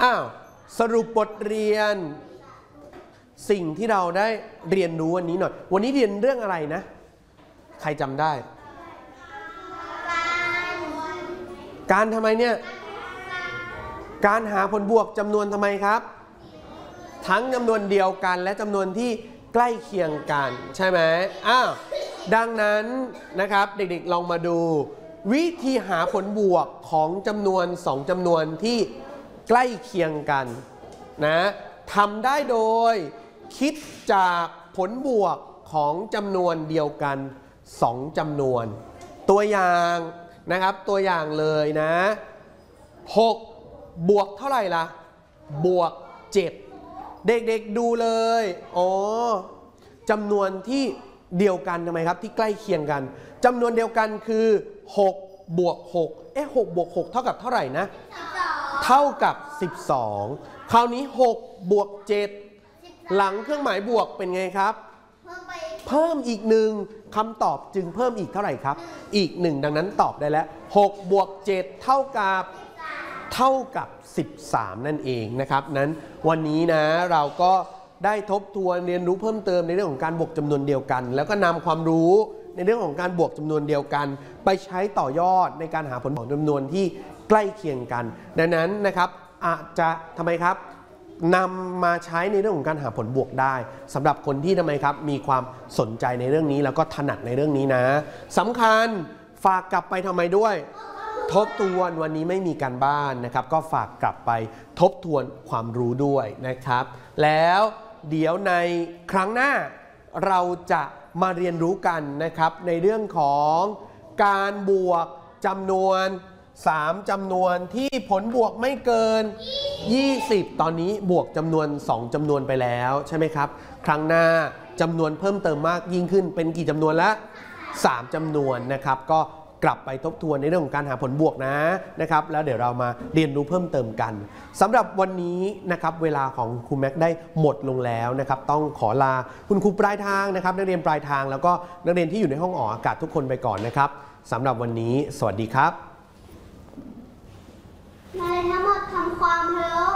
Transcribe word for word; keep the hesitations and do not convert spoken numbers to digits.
อ้าวสรุปบทเรียนสิ่งที่เราได้เรียนรู้วันนี้หน่อยวันนี้เรียนเรื่องอะไรนะใครจำได้การทำไมเนี่ยการหาผลบวกจำนวนทำไมครับทั้งจำนวนเดียวกันและจำนวนที่ใกล้เคียงกันใช่ไหมอ้าวดังนั้นนะครับเด็กๆลองมาดูวิธีหาผลบวกของจำนวนสองจำนวนที่ใกล้เคียงกันนะทำได้โดยคิดจากผลบวกของจำนวนเดียวกันสองจำนวนตัวอย่างนะครับตัวอย่างเลยนะหกบวกเท่าไหร่ล่ะบวกเจ็ดเด็กๆดูเลยอ๋อจำนวนที่เดียวกันทำไมครับที่ใกล้เคียงกันจำนวนเดียวกันคือหกบวกหกเอ๊ะหกบวกหกเท่ากับเท่าไหร่นะเท่ากับสิบสองคราวนี้หกบวกเจ็ดหลังเครื่องหมายบวกเป็นไงครับเพิ่มอีกหนึ่งคำตอบจึงเพิ่มอีกเท่าไหร่ครับอีกหนึ่งดังนั้นตอบได้แล้วหกบวกเจ็ดเท่ากับเท่ากับสิบสามนั่นเองนะครับนั้นวันนี้นะเราก็ได้ทบทวนเรียนรู้เพิ่มเติมในเรื่องของการบวกจำนวนเดียวกันแล้วก็นำความรู้ในเรื่องของการบวกจำนวนเดียวกันไปใช้ต่อยอดในการหาผลของจำนวนที่ใกล้เคียงกันดังนั้นนะครับอาจจะทำไมครับนำมาใช้ในเรื่องของการหาผลบวกได้สำหรับคนที่ทำไมครับมีความสนใจในเรื่องนี้แล้วก็ถนัดในเรื่องนี้นะสำคัญฝากกลับไปทำไมด้วยทบทวนวันนี้ไม่มีการบ้านนะครับก็ฝากกลับไปทบทวนความรู้ด้วยนะครับแล้วเดี๋ยวในครั้งหน้าเราจะมาเรียนรู้กันนะครับในเรื่องของการบวกจำนวนสามจำนวนที่ผลบวกไม่เกินยี่สิบตอนนี้บวกจำนวนสองจำนวนไปแล้วใช่ไหมครับครั้งหน้าจำนวนเพิ่มเติมมากยิ่งขึ้นเป็นกี่จำนวนละสามจำนวนนะครับก็กลับไปทบทวนในเรื่องของการหาผลบวกนะนะครับแล้วเดี๋ยวเรามาเรียนรู้เพิ่มเติมกันสำหรับวันนี้นะครับเวลาของครูแม็กได้หมดลงแล้วนะครับต้องขอลาคุณครูปลายทางนะครับนักเรียนปลายทางแล้วก็นักเรียนที่อยู่ในห้องออกอากาศทุกคนไปก่อนนะครับสำหรับวันนี้สวัสดีครับในทั้งหมดทำความเคารพ